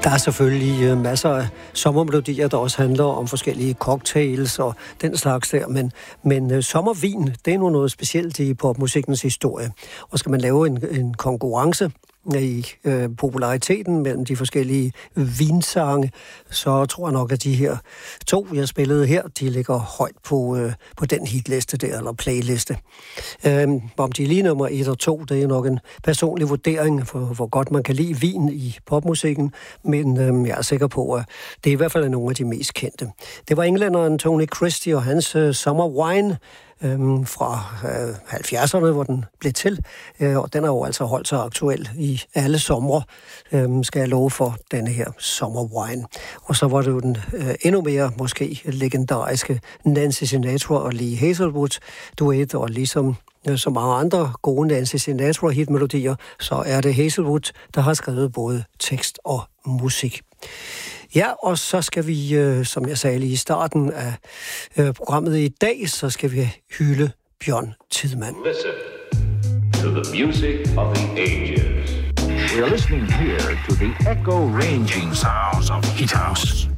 Der er selvfølgelig masser af sommermelodier, der også handler om forskellige cocktails og den slags der, men sommervin, det er nu noget specielt i popmusikkens historie. Og skal man lave en konkurrence i populariteten mellem de forskellige vinsange, så tror jeg nok, at de her to, jeg spillede her, de ligger højt på den hitliste der, eller playliste. Om de er lige nummer 1 og 2, det er nok en personlig vurdering for, hvor godt man kan lide vin i popmusikken, men jeg er sikker på, at det i hvert fald er nogle af de mest kendte. Det var englænderen Tony Christie og hans Summer Wine, fra 70'erne, hvor den blev til, og den er jo altså holdt sig aktuel i alle somre, skal jeg love for denne her Summer Wine. Og så var det jo den endnu mere måske legendariske Nancy Sinatra og Lee Hazelwood duet, og ligesom så mange andre gode Nancy Sinatra hitmelodier, så er det Hazelwood, der har skrevet både tekst og musik. Ja, og så skal vi, som jeg sagde lige i starten af programmet i dag, så skal vi hylde Bjørn Tidemand. Listen to the music of the ages. We are listening here to the echo-ranging sounds of Hit House.